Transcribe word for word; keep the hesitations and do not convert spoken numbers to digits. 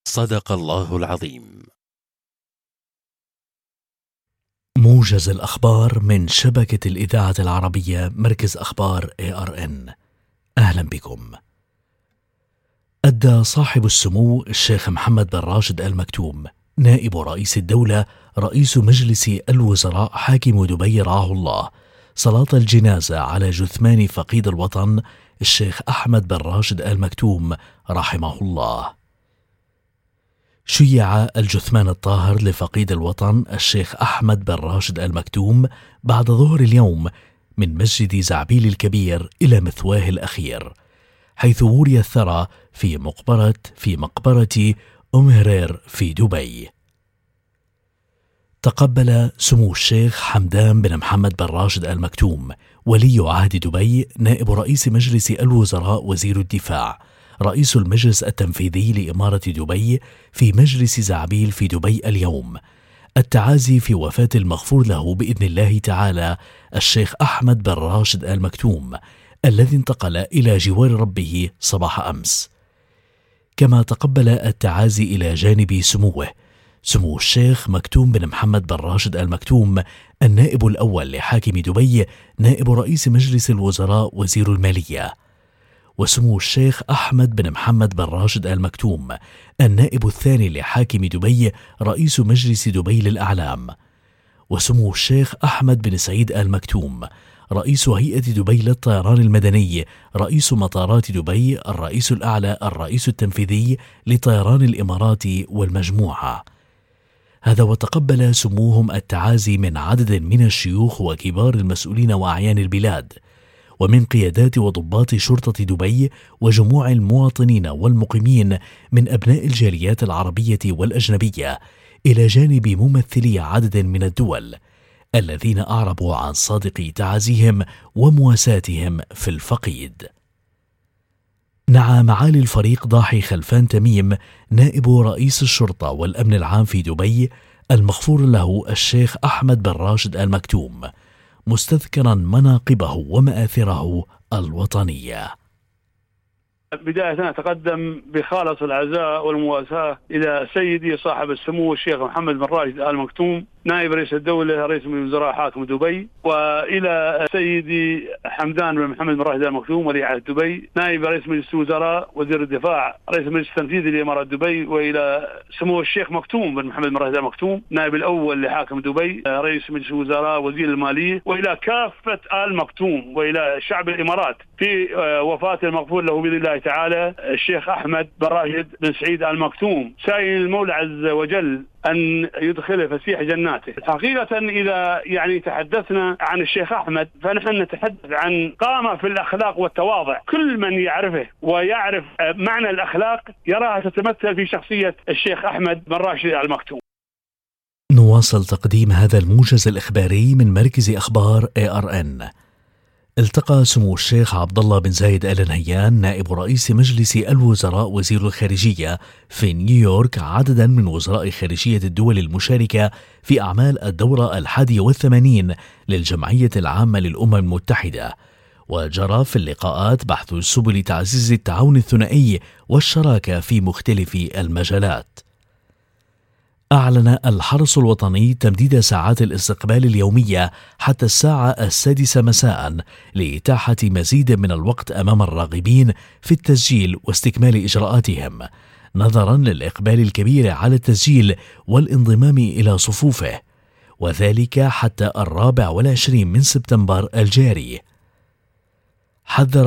صدق الله العظيم. موجز الأخبار من شبكة الإذاعة العربية مركز أخبار إيه آر إن. أهلا بكم. أدى صاحب السمو الشيخ محمد بن راشد آل مكتوم نائب رئيس الدولة رئيس مجلس الوزراء حاكم دبي رعاه الله صلاة الجنازة على جثمان فقيد الوطن الشيخ أحمد بن راشد آل مكتوم رحمه الله. شيع الجثمان الطاهر لفقيد الوطن الشيخ أحمد بن راشد آل مكتوم بعد ظهر اليوم من مسجد زعبيل الكبير إلى مثواه الأخير، حيث وري الثرى في مقبرة في مقبرة أم هرير في دبي. تقبل سمو الشيخ حمدان بن محمد بن راشد آل مكتوم ولي عهد دبي نائب رئيس مجلس الوزراء وزير الدفاع رئيس المجلس التنفيذي لإمارة دبي في مجلس زعبيل في دبي اليوم التعازي في وفاة المغفور له بإذن الله تعالى الشيخ أحمد بن راشد آل مكتوم الذي انتقل إلى جوار ربه صباح أمس. كما تقبل التعازي إلى جانب سموه سمو الشيخ مكتوم بن محمد بن راشد آل مكتوم النائب الأول لحاكم دبي نائب رئيس مجلس الوزراء وزير المالية، وسمو الشيخ أحمد بن محمد بن راشد آل مكتوم النائب الثاني لحاكم دبي رئيس مجلس دبي للأعلام، وسمو الشيخ أحمد بن سعيد آل مكتوم رئيس هيئة دبي للطيران المدني رئيس مطارات دبي الرئيس الأعلى الرئيس التنفيذي لطيران الإمارات والمجموعة. هذا وتقبل سموهم التعازي من عدد من الشيوخ وكبار المسؤولين وأعيان البلاد ومن قيادات وضباط شرطة دبي وجموع المواطنين والمقيمين من أبناء الجاليات العربية والأجنبية إلى جانب ممثلي عدد من الدول الذين أعربوا عن صادق تعازيهم ومواساتهم في الفقيد. نعى معالي الفريق ضاحي خلفان تميم نائب رئيس الشرطة والأمن العام في دبي المغفور له الشيخ أحمد بن راشد آل مكتوم مستذكرا مناقبه ومآثره الوطنية. بداية أتقدم بخالص العزاء والمواساة إلى سيدي صاحب السمو الشيخ محمد بن راشد آل مكتوم نائب رئيس الدولة رئيس مجلس الوزراء حاكم دبي، وإلى سيدي حمدان بن محمد بن راشد آل مكتوم ولي عهد دبي نائب رئيس مجلس الوزراء وزير الدفاع رئيس المجلس التنفيذي لإمارة دبي، وإلى سمو الشيخ مكتوم بن محمد بن راشد آل مكتوم نائب الأول لحاكم دبي رئيس مجلس الوزراء وزير المالية، وإلى كافة آل مكتوم وإلى شعب الإمارات في وفاة المغفور له بإذن الله تعالى الشيخ أحمد بن راشد بن سعيد آل مكتوم، سائل المولى عز وجل أن يدخله فسيح جناته. حقيقة إذا يعني تحدثنا عن الشيخ أحمد فنحن نتحدث عن قامة في الأخلاق والتواضع، كل من يعرفه ويعرف معنى الأخلاق يراها تتمثل في شخصية الشيخ أحمد بن راشد آل مكتوم. نواصل تقديم هذا الموجز الإخباري من مركز أخبار إيه آر إن. التقى سمو الشيخ عبد الله بن زايد آل نهيان نائب رئيس مجلس الوزراء وزير الخارجية في نيويورك عددا من وزراء خارجية الدول المشاركة في أعمال الدورة الحادية والثمانين للجمعية العامة للأمم المتحدة، وجرى في اللقاءات بحث سبل تعزيز التعاون الثنائي والشراكة في مختلف المجالات. أعلن الحرس الوطني تمديد ساعات الاستقبال اليومية حتى الساعة السادسة مساء لإتاحة مزيد من الوقت أمام الراغبين في التسجيل واستكمال إجراءاتهم، نظرا للإقبال الكبير على التسجيل والانضمام إلى صفوفه، وذلك حتى الرابع والعشرين من سبتمبر الجاري. حذر